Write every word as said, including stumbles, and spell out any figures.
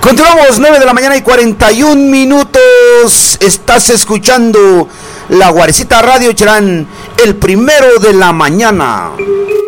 Continuamos, nueve de la mañana y cuarenta y un minutos. Estás escuchando La Guarecita Radio Cherán, el primero de la mañana.